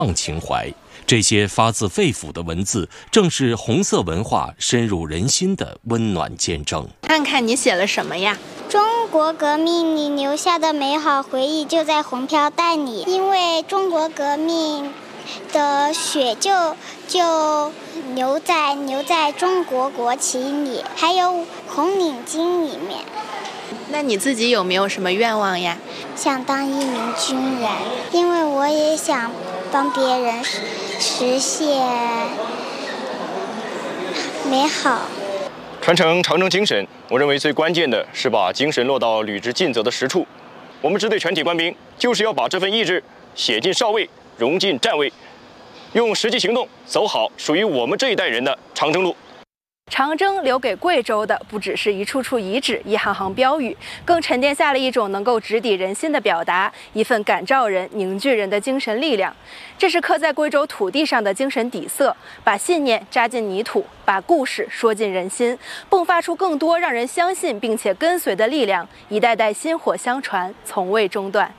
情怀。这些发自肺腑的文字，正是红色文化深入人心的温暖见证。 看看你写了什么呀？ 中国革命你留下的美好回忆就在红飘带里，因为中国革命的血就留在中国国旗里，还有红领巾里面。 那你自己有没有什么愿望呀？ 想当一名军人，因为我也想帮别人实现美好。 传承长征精神，我认为最关键的是把精神落到履职尽责的实处。我们支队全体官兵就是要把这份意志写进哨位，融进站位，用实际行动走好属于我们这一代人的长征路。 长征留给贵州的不只是一处处遗址、一行行标语，更沉淀下了一种能够直抵人心的表达，一份感召人、凝聚人的精神力量。这是刻在贵州土地上的精神底色，把信念扎进泥土，把故事说进人心，迸发出更多让人相信并且跟随的力量，一代代薪火相传，从未中断。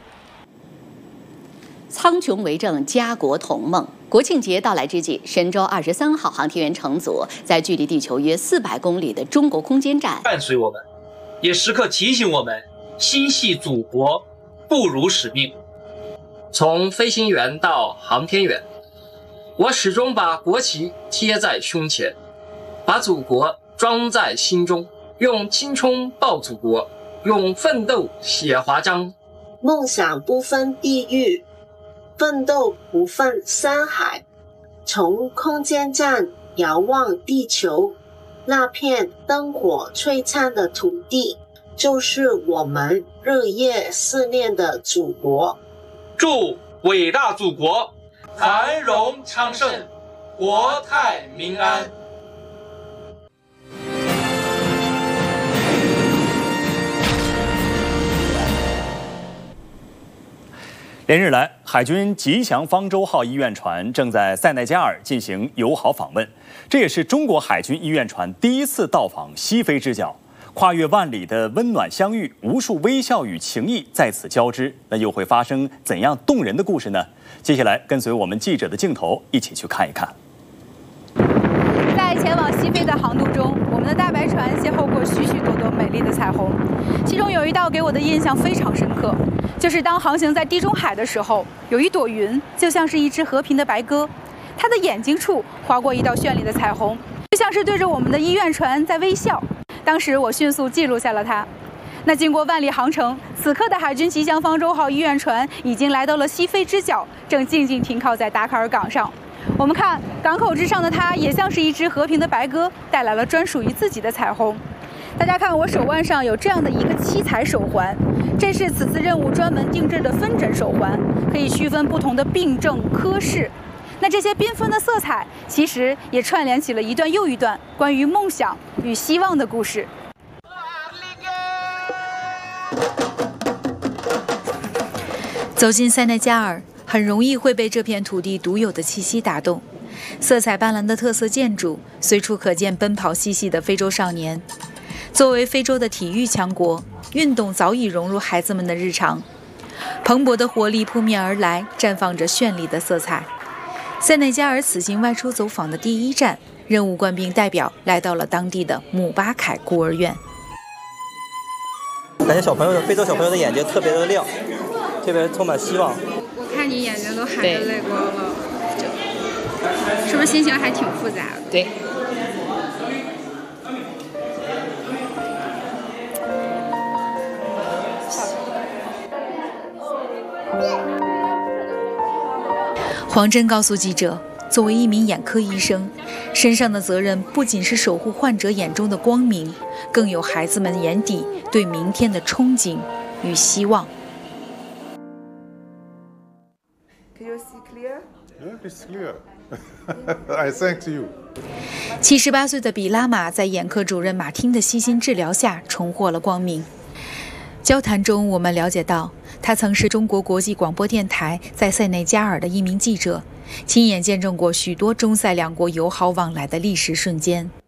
苍穹为证，家国同梦。国庆节到来之际，神舟23号航天员乘组在距离地球约400公里的中国空间站伴随我们，也时刻提醒我们心系祖国，不辱使命。从飞行员到航天员，我始终把国旗贴在胸前，把祖国装在心中，用青春报祖国，用奋斗写华章。 梦想不分地域，奋斗不分山海，从空间站遥望地球，那片灯火璀璨的土地，就是我们日夜思念的祖国。 祝伟大祖国繁荣昌盛，国泰民安。 连日来，海军吉祥方舟号医院船正在塞内加尔进行友好访问，这也是中国海军医院船第一次到访西非之角。跨越万里的温暖相遇，无数微笑与情谊在此交织，那又会发生怎样动人的故事呢？接下来跟随我们记者的镜头，一起去看一看。 在前往西非的航途中，我们的大白船邂逅过许许多多美丽的彩虹，其中有一道给我的印象非常深刻，就是当航行在地中海的时候，有一朵云就像是一只和平的白鸽，它的眼睛处划过一道绚丽的彩虹，就像是对着我们的医院船在微笑。当时我迅速记录下了它。那经过万里航程，此刻的海军吉祥方舟号医院船已经来到了西非之角，正静静停靠在达喀尔港上。我们看港口之上的它，也像是一只和平的白鸽，带来了专属于自己的彩虹。大家看，我手腕上有这样的一个7彩手环，这是此次任务专门定制的分诊手环，可以区分不同的病症科室。那这些缤纷的色彩，其实也串联起了一段又一段关于梦想与希望的故事。走进塞内加尔，很容易会被这片土地独有的气息打动。色彩斑斓的特色建筑，随处可见奔跑嬉戏的非洲少年。作为非洲的体育强国，运动早已融入孩子们的日常。蓬勃的活力扑面而来，绽放着绚丽的色彩。塞内加尔此行外出走访的第一站，任务官兵代表来到了当地的姆巴凯孤儿院。 感觉非洲小朋友的眼睛特别的亮，特别充满希望。 我看你眼睛都含着泪光了，是不是心情还挺复杂的？ 对。 黄真告诉记者，作为一名眼科医生，身上的责任不仅是守护患者眼中的光明，更有孩子们眼底对明天的憧憬与希望。 Can you see clear? Yeah, it's clear. I thank you. 78岁的比拉玛在眼科主任马汀的悉心治疗下重获了光明。交谈中，我们了解到，他曾是中国国际广播电台在塞内加尔的一名记者，亲眼见证过许多中塞两国友好往来的历史瞬间。